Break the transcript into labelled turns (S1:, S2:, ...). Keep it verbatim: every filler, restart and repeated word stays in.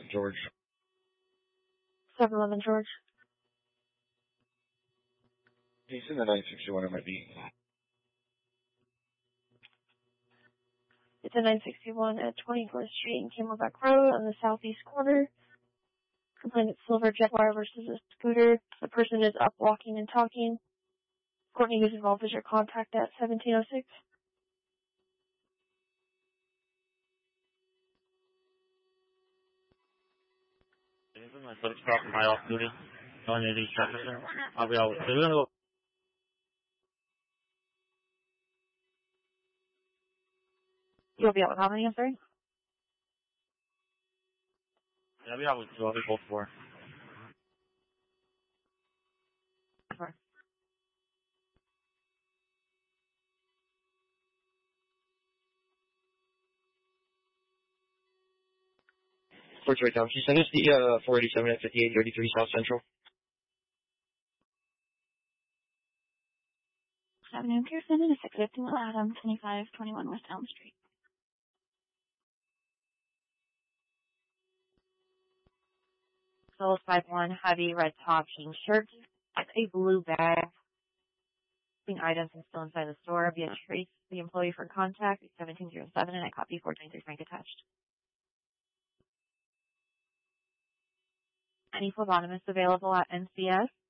S1: George.
S2: seven eleven George.
S1: He's in the nine sixty-one M I B.
S2: It's a nine sixty-one at twenty-fourth Street and Camelback Road on the southeast corner. Complainant Silver Jaguar versus a scooter. The person is up walking and talking. Courtney is involved as your contact at seventeen oh six.
S3: My foot's dropping my off duty. Going to these traffic. I'll be out with you.
S2: You'll be out with how many, I'm sorry?
S3: Yeah, I'll be out with two. I'll be both four.
S2: Four.
S1: George, right down. Can you send us the uh, four eighty-seven at fifty-eight thirty-three South Central?
S2: Avenue Pearson and a six fifty-one Adam, twenty-five twenty-one West Elm Street.
S4: Souls five one, heavy red top jean shirt, with a blue bag. Items and still inside the store via trace the employee for contact seventeen oh seven and I copy four twenty-three Frank attached. Any phlebotomist available at N C S?